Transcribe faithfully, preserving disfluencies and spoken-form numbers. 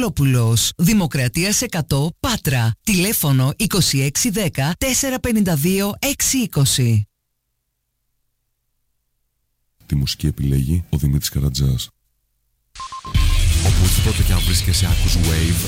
Μιχαλόπουλος. Δημοκρατίας εκατό Πάτρα. Τηλέφωνο είκοσι έξι δέκα τετρακόσια πενήντα δύο εξακόσια είκοσι. Τη μουσική επιλέγει ο Δημήτρης Καρατζάς. Οπουδήποτε και αν βρίσκεσαι, άκους Wave